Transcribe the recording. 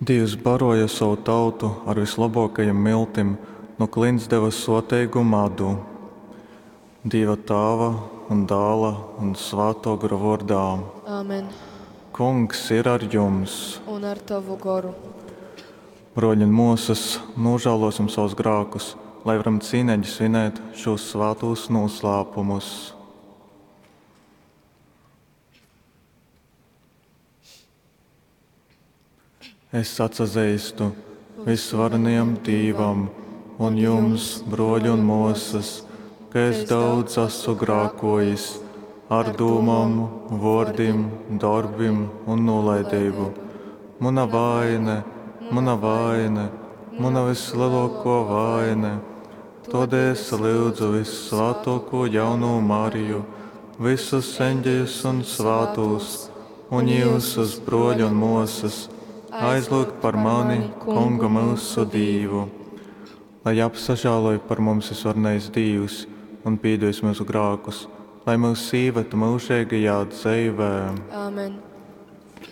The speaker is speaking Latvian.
Dievs baroja savu tautu ar vislabākajiem miltim, no klints deva soteigu madu. Dieva Tēva un Dēla un Svētā gara vārdā. Āmen. Kungs ir ar jums. Un ar tavu garu. Broļi un mūsas, nožēlosim savus grēkus, lai varam cīneļi svinēt šos svētos noslēpumus. Es atsazīstu visvarenajam Dievam un jums, broļi un mūsas, ka es daudz esmu grēkojis ar domām, vārdiem, darbiem un nolaidību. Mana vaina, mana vislielākā vaina. Tādēļ es lūdzu visvētāko jauno Mariju, visus eņģeļus un svētos, un jūsus broļi un mūsas, aizlūgt par mani, Kungu mūsu Dievu, lai apsažāloja par mums visvarenais Dievs un pīdīs mūsu grēkus, lai mūs sīvētu mūžīgajā dzīvē. Āmen.